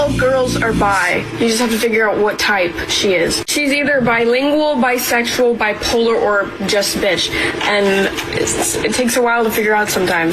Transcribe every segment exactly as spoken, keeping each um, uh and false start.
all girls are bi. You just have to figure out what type she is. She's either bilingual, bisexual, bipolar, or just bitch. And it's, it takes a while to figure out sometimes.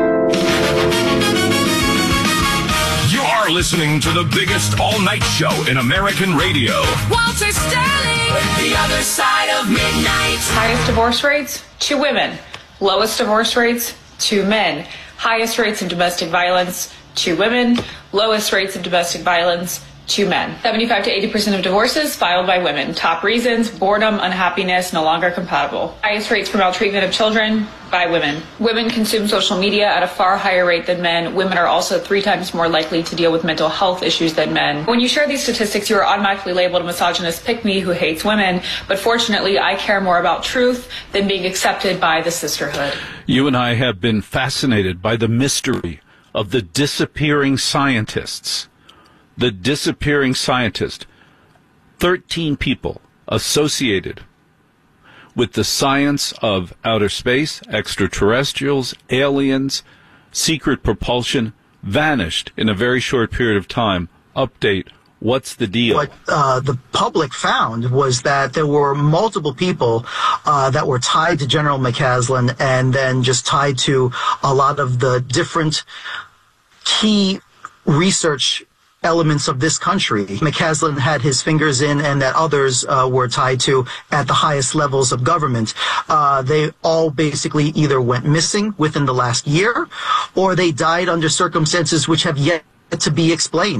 You're listening to the biggest all-night show in American radio. Walter Sterling, The Other Side of Midnight. Highest divorce rates? Two women. Lowest divorce rates? Two men. Highest rates of domestic violence? Two women. Lowest rates of domestic violence? Two men. seventy-five to eighty percent of divorces filed by women. Top reasons: boredom, unhappiness, no longer compatible. Highest rates for maltreatment of children by women. Women consume social media at a far higher rate than men. Women are also three times more likely to deal with mental health issues than men. When you share these statistics, you are automatically labeled a misogynist pick-me who hates women. But fortunately, I care more about truth than being accepted by the sisterhood. You and I have been fascinated by the mystery of the disappearing scientists. The disappearing scientist. thirteen people associated with the science of outer space, extraterrestrials, aliens, secret propulsion, vanished in a very short period of time. Update. What's the deal? What uh, the public found was that there were multiple people uh, that were tied to General McCaslin and then just tied to a lot of the different key research elements of this country. McCaslin had his fingers in, and that others uh, were tied to at the highest levels of government. Uh, they all basically either went missing within the last year, or they died under circumstances which have yet to be explained.